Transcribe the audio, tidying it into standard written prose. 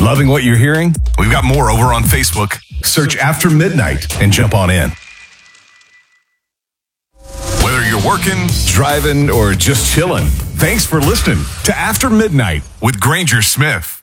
Loving what you're hearing? We've got more over on Facebook. Search After Midnight and jump on in. Whether you're working, driving, or just chilling, thanks for listening to After Midnight with Granger Smith.